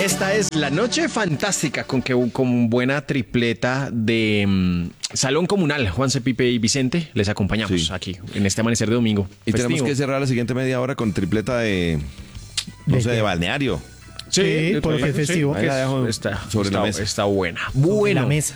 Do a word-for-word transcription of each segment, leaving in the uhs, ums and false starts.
Esta es la noche fantástica con que con buena tripleta de um, Salón Comunal. Juanse, Pipe y Vicente les acompañamos sí. aquí en este amanecer de domingo. Y festivo. Tenemos que cerrar la siguiente media hora con tripleta de, no ¿De sé, qué? de balneario. Sí, sí porque es festivo. Sí, Ahí la dejo está, sobre está, la mesa. Está buena. Sobre Bueno, la mesa.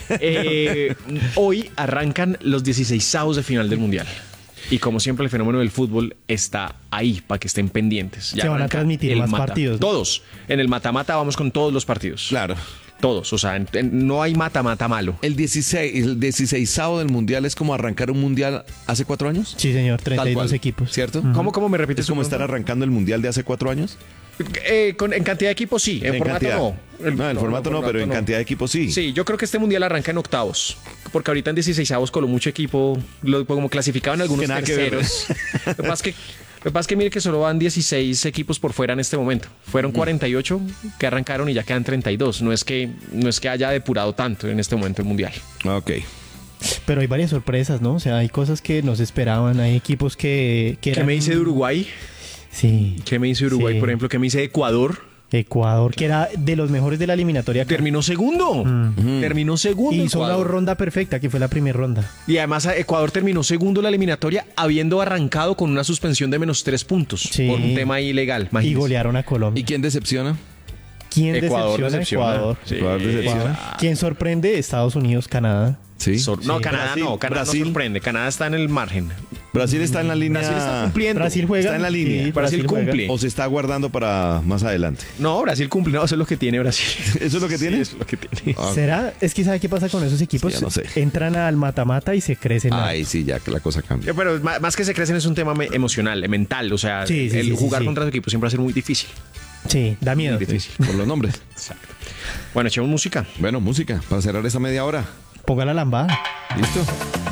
Eh, hoy arrancan los dieciseisavos de final del Mundial. Y como siempre el fenómeno del fútbol está ahí para que estén pendientes. Ya Se van a transmitir más mata. partidos, ¿no? Todos. En el mata-mata vamos con todos los partidos. Claro. Todos. O sea, en, en, no hay mata-mata malo. El dieciséis, el dieciseisavo del Mundial es como arrancar un Mundial hace cuatro años. Sí, señor, treinta y dos equipos. ¿Cierto? Uh-huh. ¿Cómo, ¿Cómo me repites? ¿Es como estar arrancando el Mundial de hace cuatro años? Eh, con, en cantidad de equipos sí, en, En formato cantidad. no. El, no, en no, formato no, no, pero en no. cantidad de equipos sí. Sí, yo creo que este mundial arranca en octavos, porque ahorita en dieciseisavos con lo mucho equipo, lo, como clasificaban algunos que terceros. Lo que pasa es que, lo que pasa es que mire que solo van dieciséis equipos por fuera en este momento. Fueron cuarenta y ocho que arrancaron y ya quedan treinta y dos. No es que, no es que haya depurado tanto en este momento el mundial. Ok. Pero hay varias sorpresas, ¿no? O sea, hay cosas que no se esperaban, hay equipos que... que ¿Qué eran... me dice de Uruguay? Sí. ¿Qué me dice Uruguay, sí. por ejemplo? ¿Qué me dice de Ecuador? Ecuador, que era de los mejores de la eliminatoria. Terminó segundo. Mm. Terminó segundo. Y hizo una ronda perfecta, que fue la primera ronda. Y además Ecuador terminó segundo la eliminatoria, habiendo arrancado con una suspensión de menos tres puntos. Sí. Por un tema ilegal. Imagínese. Y golearon a Colombia. ¿Y quién decepciona? ¿Quién Ecuador decepciona? decepciona. Ecuador. Sí. Ecuador decepciona. ¿Quién sorprende? Estados Unidos, Canadá. Sí. Sor- no, sí. Canadá Brasil, no. Canadá Brasil. no sorprende. Canadá está en el margen. Brasil está en la línea. Brasil está cumpliendo. Brasil juega. Está en la línea. Sí, Brasil, Brasil cumple. juega. O se está guardando para más adelante. No, Brasil cumple. No, eso es lo que tiene Brasil. ¿Eso es lo que tiene? Sí, eso es lo que tiene. Ah. ¿Será? Es que ¿sabe qué pasa con esos equipos? Sí, ya no sé. Entran al mata-mata y se crecen. Ay, sí, ya que la cosa cambia. Pero más, más que se crecen es un tema me- emocional, eh, mental. O sea, Sí, sí, el sí, jugar sí, sí. contra su equipo siempre va a ser muy difícil. Sí, da miedo. Muy difícil. Por los nombres. Exacto. Bueno, echemos música. Bueno, música para cerrar esta media hora. Ponga la lambada. ¿Listo?